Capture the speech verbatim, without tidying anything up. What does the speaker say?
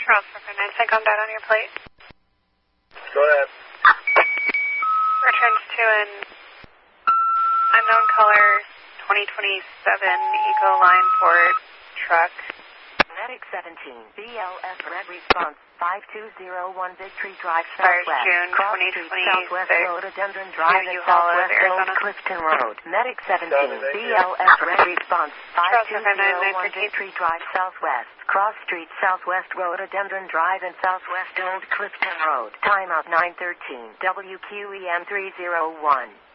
Charles seven nine, Saigon down on your plate. Go ahead. Returns to an unknown color twenty twenty-seven Eco Line Ford truck. Medic seventeen, B L S red response, five two zero one Victory Drive Expires Southwest, June Cross twenty Street twenty-six, Southwest, Rhododendron Drive and U-Haul of Southwest Arizona. Old Clifton Road. Medic seventeen, B L S red response, five two zero one Victory Drive Southwest, Cross Street Southwest, Rhododendron Drive and Southwest Old Clifton Road. Timeout nine thirteen, W Q E M three zero one.